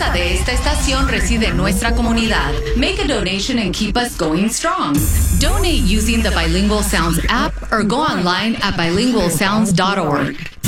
esposa de esta estación reside en nuestra comunidad. Make a donation and keep us going strong. Donate using the Bilingual Sounds app or go online at bilingualsounds.org.